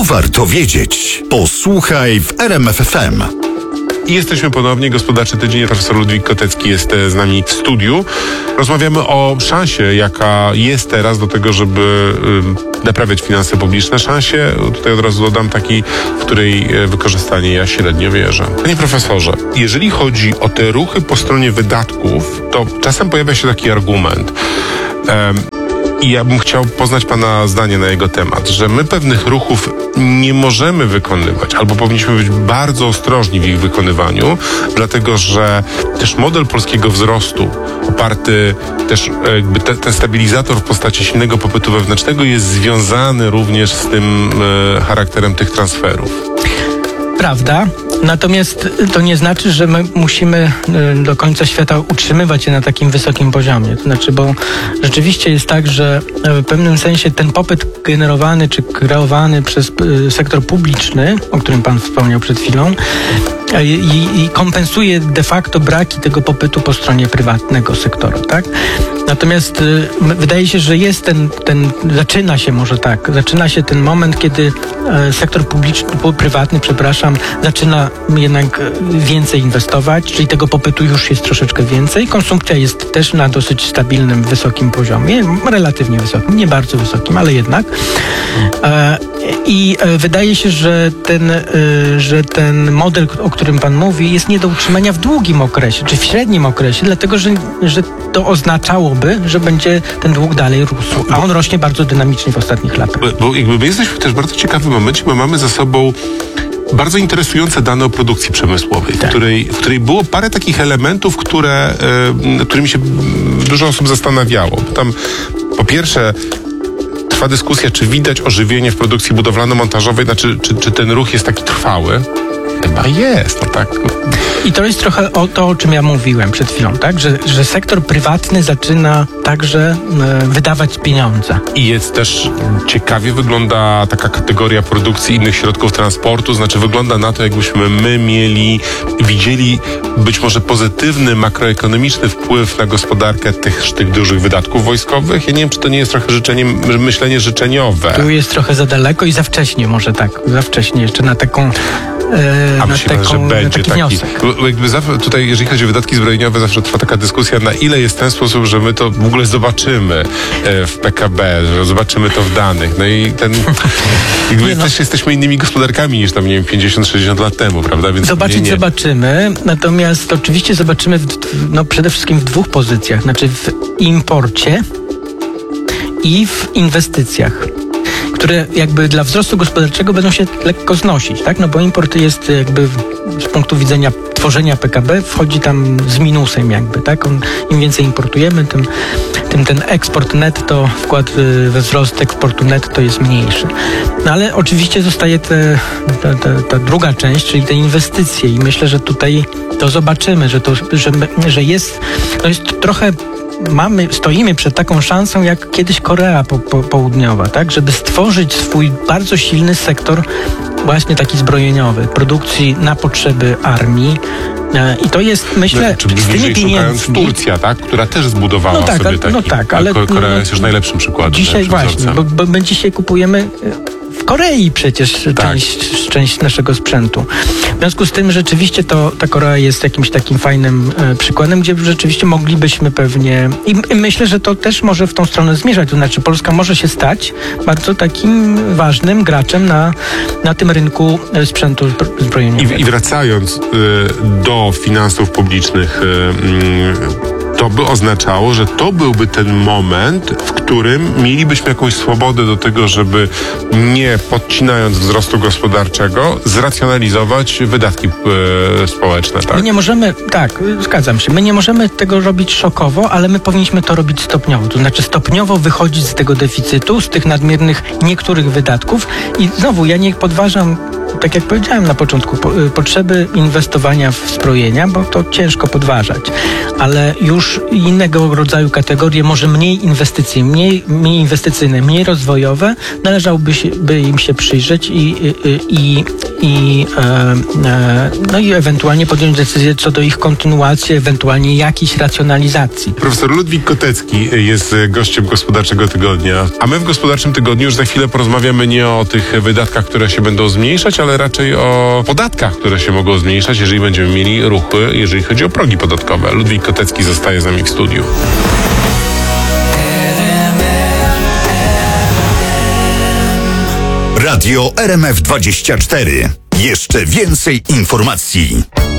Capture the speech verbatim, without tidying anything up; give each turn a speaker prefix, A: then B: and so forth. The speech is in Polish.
A: warto wiedzieć. Posłuchaj w R M F F M.
B: I jesteśmy ponownie. Gospodarczy Tydzień. Profesor Ludwik Kotecki jest z nami w studiu. Rozmawiamy o szansie, jaka jest teraz do tego, żeby y, naprawiać finanse publiczne. Szansie, tutaj od razu dodam, takiej, w której wykorzystanie ja średnio wierzę. Panie profesorze, jeżeli chodzi o te ruchy po stronie wydatków, to czasem pojawia się taki argument, y, i ja bym chciał poznać pana zdanie na jego temat, że my pewnych ruchów nie możemy wykonywać, albo powinniśmy być bardzo ostrożni w ich wykonywaniu, dlatego że też model polskiego wzrostu, oparty też jakby te, ten stabilizator w postaci silnego popytu wewnętrznego jest związany również z tym e, charakterem tych transferów.
C: Prawda, natomiast to nie znaczy, że my musimy do końca świata utrzymywać się na takim wysokim poziomie. To znaczy, bo rzeczywiście jest tak, że w pewnym sensie ten popyt generowany czy kreowany przez sektor publiczny, o którym pan wspomniał przed chwilą, i, i kompensuje de facto braki tego popytu po stronie prywatnego sektora, tak? Natomiast y, wydaje się, że jest ten, ten, zaczyna się może tak, zaczyna się ten moment, kiedy y, sektor publiczny, prywatny, przepraszam, zaczyna jednak więcej inwestować, czyli tego popytu już jest troszeczkę więcej. Konsumpcja jest też na dosyć stabilnym, wysokim poziomie, relatywnie wysokim, nie bardzo wysokim, ale jednak. Y, I y, wydaje się, że ten, y, że ten model, o którym pan mówi, jest nie do utrzymania w długim okresie, czy w średnim okresie, dlatego, że, że to oznaczałoby, że będzie ten dług dalej rósł, a on rośnie bardzo dynamicznie w ostatnich latach.
B: Bo, bo jakby my jesteśmy też w bardzo ciekawym momencie, bo mamy za sobą bardzo interesujące dane o produkcji przemysłowej, tak. w, której, w której było parę takich elementów, które, y, którymi się dużo osób zastanawiało. Tam po pierwsze trwa dyskusja, czy widać ożywienie w produkcji budowlano-montażowej, znaczy czy, czy ten ruch jest taki trwały. Chyba jest, no tak.
C: I to jest trochę o to, o czym ja mówiłem przed chwilą, tak? Że, że sektor prywatny zaczyna także e, wydawać pieniądze.
B: I jest też, ciekawie wygląda taka kategoria produkcji innych środków transportu, znaczy wygląda na to, jakbyśmy my mieli, widzieli być może pozytywny makroekonomiczny wpływ na gospodarkę tych, tych dużych wydatków wojskowych. Ja nie wiem, czy to nie jest trochę życzenie, myślenie życzeniowe.
C: Tu jest trochę za daleko i za wcześnie może tak, za wcześnie jeszcze na taką
B: A myślę, że będzie
C: taki,
B: taki jakby zawsze, tutaj, jeżeli chodzi o wydatki zbrojeniowe, zawsze trwa taka dyskusja, na ile jest ten sposób, że my to w ogóle zobaczymy w P K B, że zobaczymy to w danych. No i ten jakby nie, no. też jesteśmy innymi gospodarkami niż tam, nie wiem, pięćdziesiąt sześćdziesiąt lat temu, prawda? Więc
C: Zobaczyć
B: nie, nie.
C: zobaczymy, natomiast oczywiście zobaczymy w, no przede wszystkim w dwóch pozycjach, znaczy w imporcie i w inwestycjach, które jakby dla wzrostu gospodarczego będą się lekko znosić, tak? No bo import jest jakby z punktu widzenia tworzenia P K B wchodzi tam z minusem jakby, tak? On, im więcej importujemy, tym, tym ten eksport netto, wkład we wzrost eksportu netto jest mniejszy. No ale oczywiście zostaje te, ta, ta, ta druga część, czyli te inwestycje i myślę, że tutaj to zobaczymy, że to, że, że jest, to jest trochę Mamy, stoimy przed taką szansą jak kiedyś Korea po, po, Południowa, tak? Żeby stworzyć swój bardzo silny sektor właśnie taki zbrojeniowy, produkcji na potrzeby armii. I to jest, myślę,
B: no,
C: z tymi pieniędzmi...
B: Turcja, tak? Która też zbudowała
C: no tak,
B: sobie taki...
C: No tak, ale...
B: Korea jest już najlepszym przykładem.
C: Dzisiaj właśnie, bo, bo my dzisiaj kupujemy... W Korei przecież tak. część, część naszego sprzętu. W związku z tym rzeczywiście to ta Korea jest jakimś takim fajnym e, przykładem, gdzie rzeczywiście moglibyśmy pewnie i, i myślę, że to też może w tą stronę zmierzać. To znaczy Polska może się stać bardzo takim ważnym graczem na, na tym rynku sprzętu zbrojeniowego.
B: I, i wracając y, do finansów publicznych, y, y, to by oznaczało, że to byłby ten moment, w którym mielibyśmy jakąś swobodę do tego, żeby nie podcinając wzrostu gospodarczego, zracjonalizować wydatki e, społeczne, tak?
C: My nie możemy, tak, zgadzam się, my nie możemy tego robić szokowo, ale my powinniśmy to robić stopniowo, to znaczy stopniowo wychodzić z tego deficytu, z tych nadmiernych niektórych wydatków i znowu, ja nie podważam tak jak powiedziałem na początku, po, potrzeby inwestowania w zbrojenia, bo to ciężko podważać, ale już innego rodzaju kategorie, może mniej inwestycji, mniej, mniej inwestycyjne, mniej rozwojowe, należałoby się, by im się przyjrzeć i, i, i, i e, e, no i ewentualnie podjąć decyzję co do ich kontynuacji, ewentualnie jakiejś racjonalizacji.
B: Profesor Ludwik Kotecki jest gościem Gospodarczego Tygodnia, a my w Gospodarczym Tygodniu już za chwilę porozmawiamy nie o tych wydatkach, które się będą zmniejszać, ale raczej o podatkach, które się mogą zmniejszać, jeżeli będziemy mieli ruchy, jeżeli chodzi o progi podatkowe. Ludwik Kotecki zostaje z nami w studiu.
A: Radio R M F dwadzieścia cztery. Jeszcze więcej informacji.